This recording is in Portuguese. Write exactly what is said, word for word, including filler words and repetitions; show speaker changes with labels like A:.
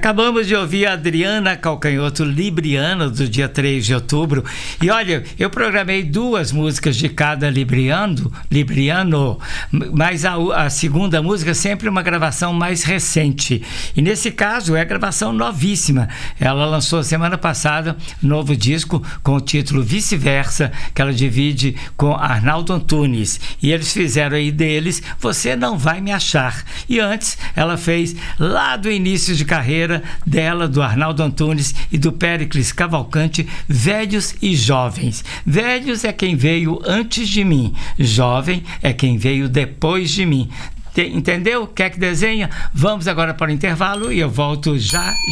A: Acabamos de ouvir a Adriana Calcanhoto, libriana, do dia três de outubro. E olha, eu programei duas músicas de cada libriano, libriano mas a, a segunda música é sempre uma gravação mais recente. E nesse caso é a gravação novíssima. Ela lançou semana passada um novo disco com o título Vice-Versa, que ela divide com Arnaldo Antunes. E eles fizeram aí deles Você Não Vai Me Achar. E antes ela fez lá do início de carreira dela, do Arnaldo Antunes e do Péricles Cavalcante, Velhos e Jovens. Velhos é quem veio antes de mim, jovem é quem veio depois de mim. Entendeu? Quer que desenha? Vamos agora para o intervalo e eu volto já.